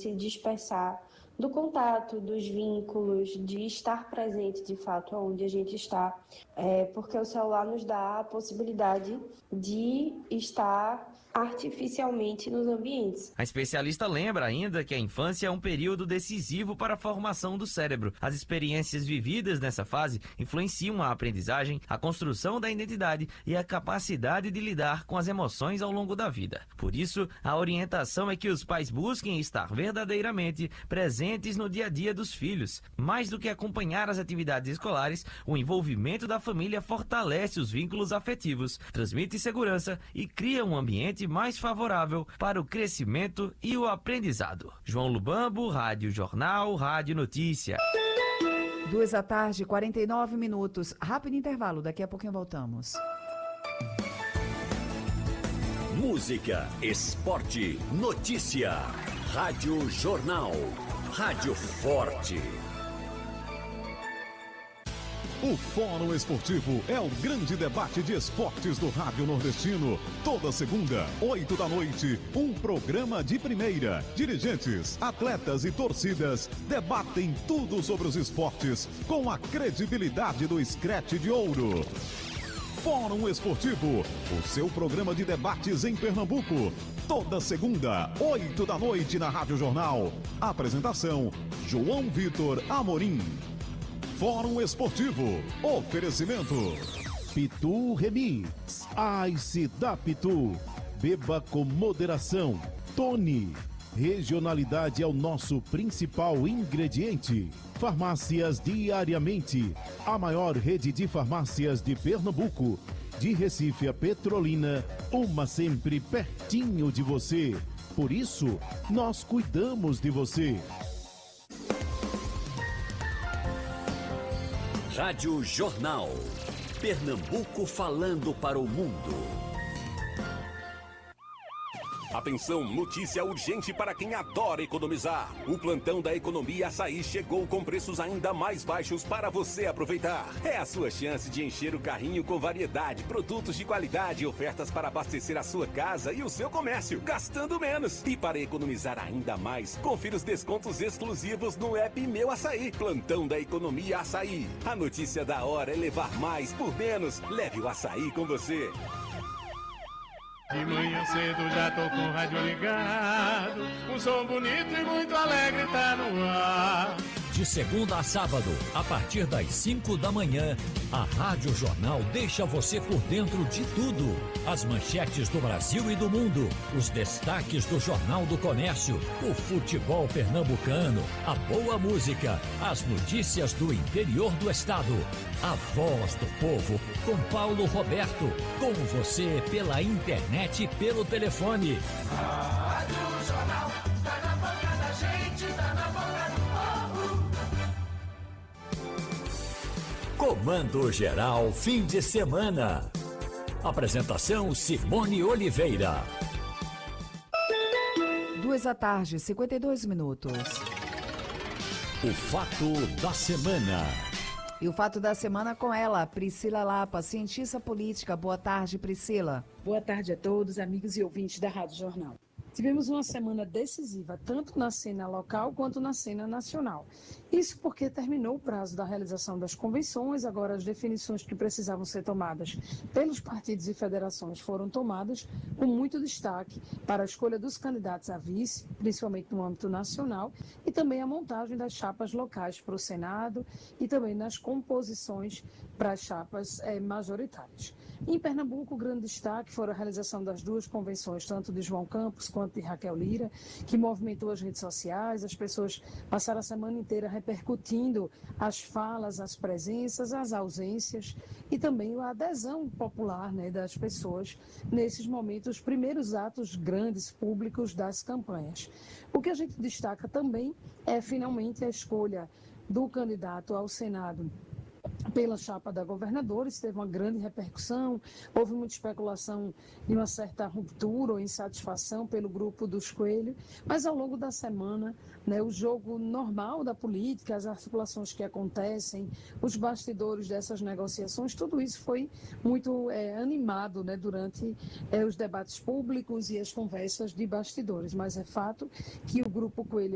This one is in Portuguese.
se dispersar do contato, dos vínculos, de estar presente de fato onde a gente está, porque o celular nos dá a possibilidade de estar artificialmente nos ambientes. A especialista lembra ainda que a infância é um período decisivo para a formação do cérebro. As experiências vividas nessa fase influenciam a aprendizagem, a construção da identidade e a capacidade de lidar com as emoções ao longo da vida. Por isso, a orientação é que os pais busquem estar verdadeiramente presentes no dia a dia dos filhos. Mais do que acompanhar as atividades escolares, o envolvimento da família fortalece os vínculos afetivos, transmite segurança e cria um ambiente mais favorável para o crescimento e o aprendizado. João Lubambo, Rádio Jornal, Rádio Notícia. 14h49. Rápido intervalo, daqui a pouquinho voltamos. Música, esporte, notícia. Rádio Jornal. Rádio Forte. O Fórum Esportivo é o grande debate de esportes do Rádio Nordestino. Toda segunda, 20h, um programa de primeira. Dirigentes, atletas e torcidas debatem tudo sobre os esportes com a credibilidade do Scratch de Ouro. Fórum Esportivo, o seu programa de debates em Pernambuco. Toda segunda, 20h, na Rádio Jornal. Apresentação, João Vitor Amorim. Fórum Esportivo. Oferecimento Pitu Remix. Ice da Pitu. Beba com moderação. Tony. Regionalidade é o nosso principal ingrediente. Farmácias Diariamente. A maior rede de farmácias de Pernambuco. De Recife a Petrolina. Uma sempre pertinho de você. Por isso, nós cuidamos de você. Rádio Jornal. Pernambuco falando para o mundo. Atenção, notícia urgente para quem adora economizar. O plantão da Economia Açaí chegou com preços ainda mais baixos para você aproveitar. É a sua chance de encher o carrinho com variedade, produtos de qualidade e ofertas para abastecer a sua casa e o seu comércio, gastando menos. E para economizar ainda mais, confira os descontos exclusivos no app Meu Açaí. Plantão da Economia Açaí. A notícia da hora é levar mais por menos. Leve o açaí com você. De manhã cedo já tô com o rádio ligado. Um som bonito e muito alegre tá no ar. De segunda a sábado, a partir das 5 da manhã, a Rádio Jornal deixa você por dentro de tudo. As manchetes do Brasil e do mundo, os destaques do Jornal do Comércio, o futebol pernambucano, a boa música, as notícias do interior do estado. A voz do povo, com Paulo Roberto, com você pela internet e pelo telefone. Rádio Jornal, tá na boca da gente, tá na boca do povo. Comando Geral Fim de Semana. Apresentação Simone Oliveira. 14h52. O fato da semana. E o fato da semana com ela, Priscila Lapa, cientista política. Boa tarde, Priscila. Boa tarde a todos, amigos e ouvintes da Rádio Jornal. Tivemos uma semana decisiva, tanto na cena local quanto na cena nacional. Isso porque terminou o prazo da realização das convenções, agora as definições que precisavam ser tomadas pelos partidos e federações foram tomadas, com muito destaque para a escolha dos candidatos a vice, principalmente no âmbito nacional, e também a montagem das chapas locais para o Senado e também nas composições para as chapas majoritárias. Em Pernambuco, o grande destaque foi a realização das duas convenções, tanto de João Campos quanto de Raquel Lira, que movimentou as redes sociais. As pessoas passaram a semana inteira repercutindo as falas, as presenças, as ausências e também a adesão popular, né, das pessoas nesses momentos, os primeiros atos grandes públicos das campanhas. O que a gente destaca também é finalmente a escolha do candidato ao Senado pela chapa da governadora. Isso teve uma grande repercussão, houve muita especulação de uma certa ruptura ou insatisfação pelo grupo dos Coelho, mas ao longo da semana, né, o jogo normal da política, as articulações que acontecem, os bastidores dessas negociações, tudo isso foi muito animado, né, durante os debates públicos e as conversas de bastidores, mas é fato que o grupo Coelho